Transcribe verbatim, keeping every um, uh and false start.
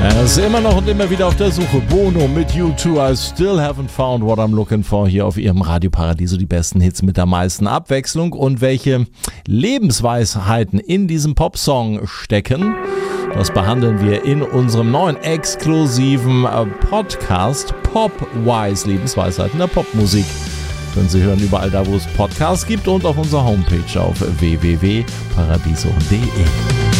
Er ist immer noch und immer wieder auf der Suche. Bono mit U zwei, I still haven't found what I'm looking for, hier auf ihrem Radioparadiso. Die besten Hits mit der meisten Abwechslung. Und welche Lebensweisheiten in diesem Popsong stecken, das behandeln wir in unserem neuen exklusiven Podcast Popwise, Lebensweisheiten der Popmusik. Können Sie hören überall da, wo es Podcasts gibt und auf unserer Homepage auf w w w punkt paradiso punkt d e.